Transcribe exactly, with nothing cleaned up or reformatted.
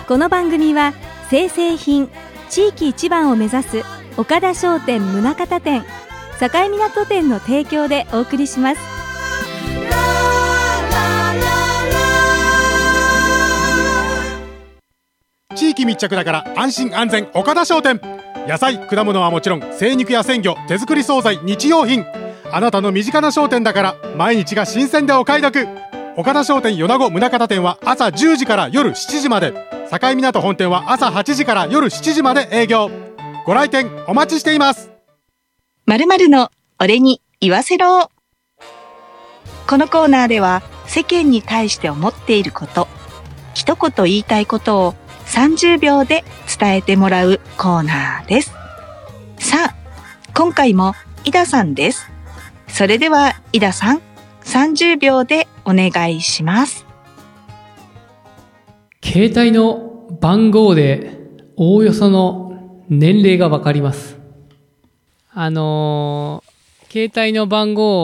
この番組は生鮮品地域一番を目指す岡田商店宗像店、境港店の提供でお送りします。 地域密着だから安心安全岡田商店。野菜果物はもちろん精肉や鮮魚、手作り惣菜、日用品、あなたの身近な商店だから毎日が新鮮でお買い得。岡田商店米子宗像店は朝じゅうじから夜しちじまで、境港本店は朝はちじから夜しちじまで営業。ご来店お待ちしています。 〇〇の俺に言わせろ。このコーナーでは世間に対して思っていること、一言言いたいことをさんじゅうびょうで伝えてもらうコーナーです。さあ、今回も井田さんです。それでは井田さん、さんじゅうびょうでお願いします。 携帯の番号でおおよその年齢がわかります。あのー、携帯の番号